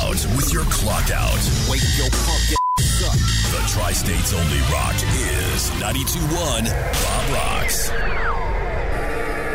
out with your clock out. Wake your punk ass up. The Tri-State's only rock is 92.1 Bob Rocks.